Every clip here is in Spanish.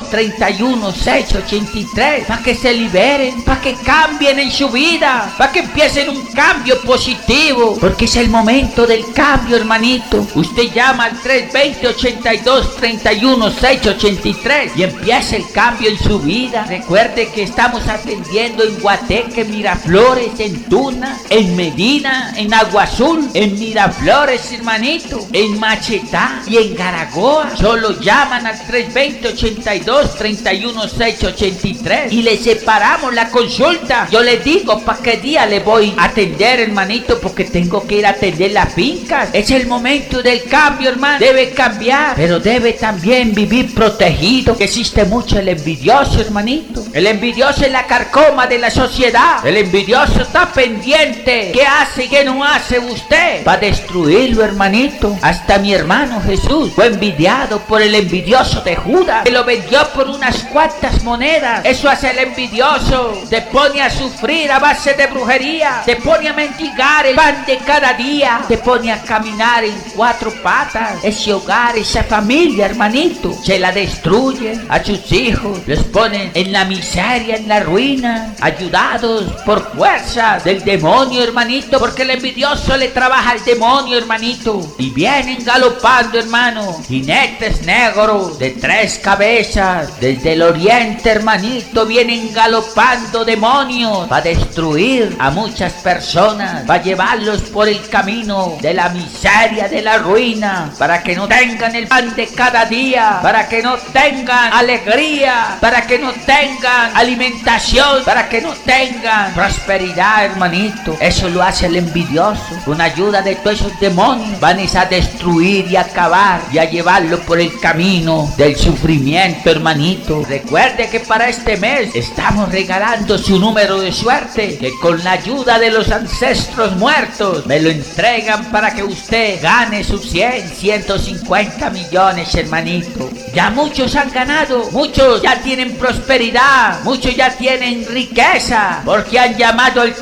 31 6 83, para que se liberen, para que cambien en su vida, para que empiecen un cambio positivo, porque es el momento del cambio, hermanito. Usted llama al 320-82-31-683 y empieza el cambio en su vida. Recuerde que estamos atendiendo en Guateque, Miraflores, en Tuna, en Medina, en Agua Azul, en Miraflores, hermanito, en Machetá y en Garagoa. Solo llaman al 320-82-31-683 y le separamos la consulta. Yo le digo para qué día le voy a atender, hermanito, porque tengo que ir a atender las fincas. Es el momento del cambio, hermano. Debe cambiar, pero debe también vivir protegido, que existe mucho el envidioso, hermanito. El envidioso es la carcoma de la sociedad. El envidioso está pendiente. ¿Qué hace y qué no hace usted para destruirlo, hermanito? Hasta mi hermano Jesús fue envidiado por el envidioso de Judas, que lo vendió por unas cuantas monedas. Eso hace el envidioso. Te pone a sufrir a base de brujería. Te pone a mendigar el pan de cada día. Te pone a caminar en cuatro patas. Ese hogar, esa familia, hermanito, se la destruye. A sus hijos los ponen en la miseria, en la ruina, ayudados por fuerza del demonio, hermanito, porque el envidioso le trabaja al demonio, hermanito, y vienen galopando, hermano, jinetes negros de 3 cabezas desde el oriente, hermanito. Vienen galopando demonios para destruir a muchas personas, para llevarlos por el camino de la miseria, de la ruina, para que no tengan el pan de cada día, para que no tengan alegría, para que no tengan alimentación, para que no tengan prosperidad, hermanito. Eso lo hace el envidioso. Con ayuda de todos esos demonios van a destruir y acabar y a llevarlo por el camino del sufrimiento, hermanito. Recuerde que para este mes estamos regalando su número de suerte, que con la ayuda de los ancestros muertos me lo entregan para que usted gane sus 150 millones, hermanito. Ya muchos han ganado, muchos ya tienen prosperidad, muchos ya tienen riqueza, porque han llamado al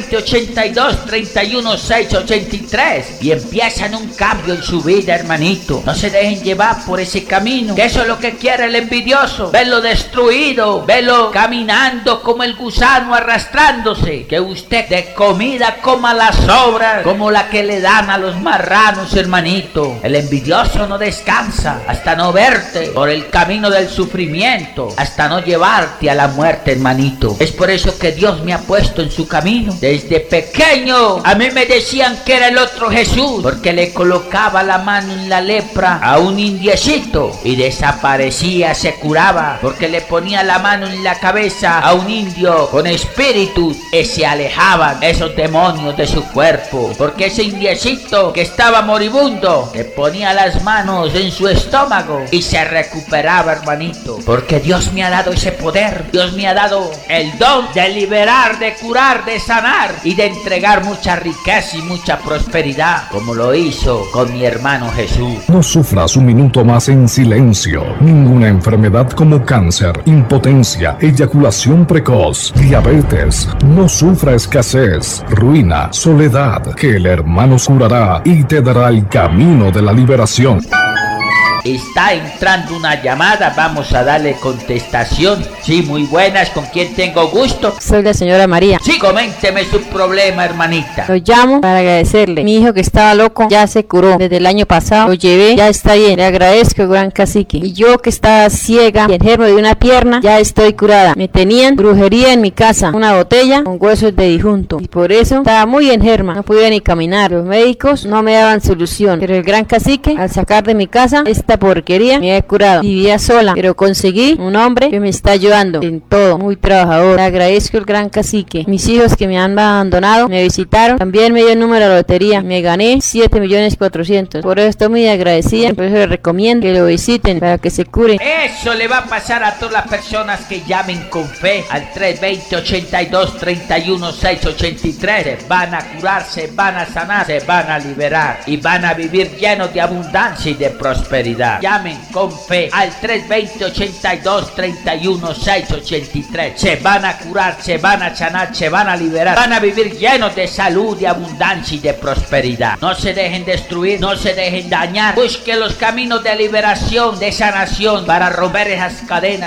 320-82-31-683 y empiezan un cambio en su vida, hermanito. No se dejen llevar por ese camino, que eso es lo que quiere el envidioso, verlo destruido, verlo caminando como el gusano arrastrándose, que usted de comida coma las sobras como la que le dan a los marranos, hermanito. El envidioso no descansa hasta no verte por el camino del sufrimiento, hasta no llevarte a la muerte, hermanito. Es por eso que Dios me ha puesto en su camino. Desde pequeño a mí me decían que era el otro Jesús, porque le colocaba la mano en la lepra a un indiecito y desaparecía, se curaba, porque le ponía la mano en la cabeza a un indio con espíritus y se alejaban esos demonios de su cuerpo, porque ese indiecito que estaba moribundo le ponía las manos en su estómago y se recuperaba, hermanito, porque Dios me ha dado ese poder. Dios me ha dado el don de liberar, de curar, de sanar y de entregar mucha riqueza y mucha prosperidad, como lo hizo con mi hermano Jesús. No sufras un minuto más en silencio. Ninguna enfermedad como cáncer, impotencia, eyaculación precoz, diabetes, no sufra escasez, ruina, soledad, que el hermano curará y te dará el camino de la liberación. Está entrando una llamada, vamos a darle contestación. Sí, muy buenas, ¿con quién tengo gusto? Soy la señora María. Sí, coménteme su problema, hermanita. Lo llamo para agradecerle. Mi hijo que estaba loco ya se curó desde el año pasado. Lo llevé, ya está bien. Le agradezco, gran cacique. Y yo que estaba ciega y enfermo de una pierna, ya estoy curada. Me tenían brujería en mi casa, una botella con huesos de difunto. Y por eso estaba muy enferma, no podía ni caminar. Los médicos no me daban solución. Pero el gran cacique, al sacar de mi casa esta porquería, me he curado. Vivía sola, pero conseguí un hombre que me está ayudando en todo, muy trabajador. Le agradezco el gran cacique. Mis hijos que me han abandonado me visitaron, también me dio el número de la lotería, me gané 7.400.000. Por eso estoy muy agradecida, por eso les recomiendo que lo visiten para que se curen. Eso le va a pasar a todas las personas que llamen con fe al 320-82-31-683. Se van a curar, se van a sanar, se van a liberar y van a vivir llenos de abundancia y de prosperidad. Llamen con fe al 320-82-31-683. Se van a curar, se van a sanar, se van a liberar, van a vivir llenos de salud, de abundancia y de prosperidad. No se dejen destruir, no se dejen dañar. Busquen los caminos de liberación, de sanación, para romper esas cadenas